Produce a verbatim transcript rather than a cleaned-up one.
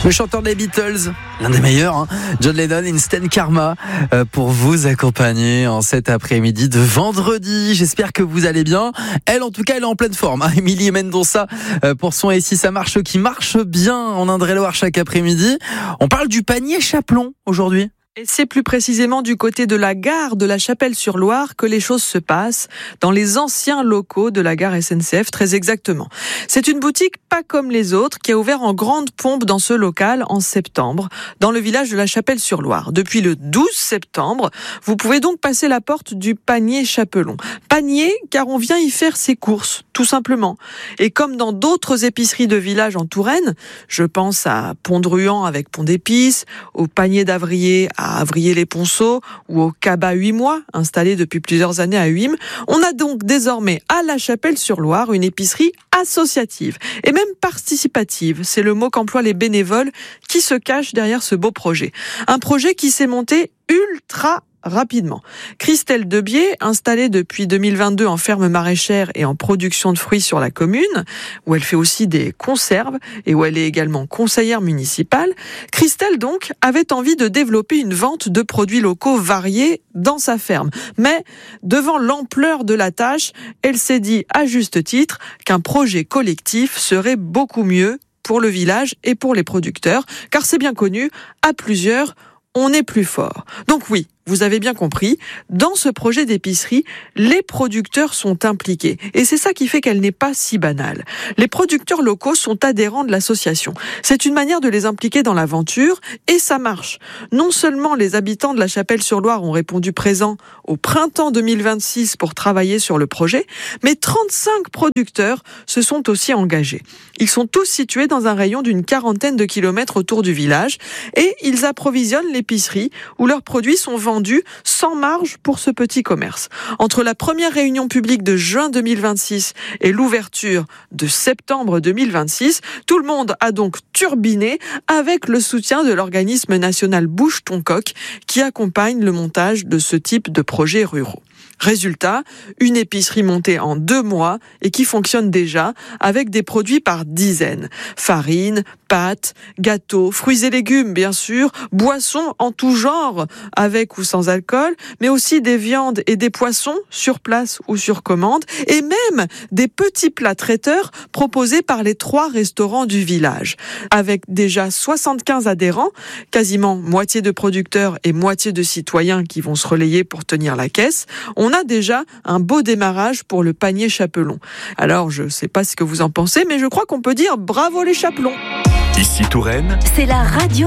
Le chanteur des Beatles, l'un des meilleurs, hein, John Lennon, Instant Karma, euh, pour vous accompagner en cet après-midi de vendredi. J'espère que vous allez bien. Elle, en tout cas, elle est en pleine forme. Hein. Émilie Mendonça euh, pour son Et si ça marche, qui marche bien en Indre-et-Loire chaque après-midi. On parle du panier Chaplon aujourd'hui. Et c'est plus précisément du côté de la gare de la Chapelle-sur-Loire que les choses se passent, dans les anciens locaux de la gare S N C F, très exactement. C'est une boutique pas comme les autres qui a ouvert en grande pompe dans ce local en septembre, dans le village de la Chapelle-sur-Loire. Depuis le douze septembre, vous pouvez donc passer la porte du panier Chaplon. Panier, car on vient y faire ses courses, tout simplement. Et comme dans d'autres épiceries de village en Touraine, je pense à Pont-de-Ruan avec Pont d'Épices, au panier d'Avrier à à Avrier-les-Ponceaux ou au Cabas huit mois, installé depuis plusieurs années à Huim. On a donc désormais à la Chapelle-sur-Loire une épicerie associative et même participative. C'est le mot qu'emploient les bénévoles qui se cachent derrière ce beau projet. Un projet qui s'est monté ultra rapidement. Christelle Debier, installée depuis deux mille vingt-deux en ferme maraîchère et en production de fruits sur la commune, où elle fait aussi des conserves et où elle est également conseillère municipale, Christelle donc avait envie de développer une vente de produits locaux variés dans sa ferme. Mais devant l'ampleur de la tâche, elle s'est dit à juste titre qu'un projet collectif serait beaucoup mieux pour le village et pour les producteurs, car c'est bien connu, à plusieurs, on est plus fort. Donc oui, vous avez bien compris, dans ce projet d'épicerie, les producteurs sont impliqués. Et c'est ça qui fait qu'elle n'est pas si banale. Les producteurs locaux sont adhérents de l'association. C'est une manière de les impliquer dans l'aventure et ça marche. Non seulement les habitants de la Chapelle-sur-Loire ont répondu présent au printemps deux mille vingt-six pour travailler sur le projet, mais trente-cinq producteurs se sont aussi engagés. Ils sont tous situés dans un rayon d'une quarantaine de kilomètres autour du village et ils approvisionnent l'épicerie où leurs produits sont vendus sans marge pour ce petit commerce. Entre la première réunion publique de juin deux mille vingt-six et l'ouverture de septembre deux mille vingt-six, tout le monde a donc turbiné avec le soutien de l'organisme national Bouge ton coq qui accompagne le montage de ce type de projets ruraux. Résultat, une épicerie montée en deux mois et qui fonctionne déjà avec des produits par dizaines. Farine, pâtes, gâteaux, fruits et légumes bien sûr, boissons en tout genre avec ou sans alcool, mais aussi des viandes et des poissons sur place ou sur commande et même des petits plats traiteurs proposés par les trois restaurants du village. Avec déjà soixante-quinze adhérents, quasiment moitié de producteurs et moitié de citoyens qui vont se relayer pour tenir la caisse, on a déjà un beau démarrage pour le panier Chaplon. Alors, je ne sais pas ce que vous en pensez, mais je crois qu'on peut dire bravo les Chaplons. Ici Touraine, c'est la radio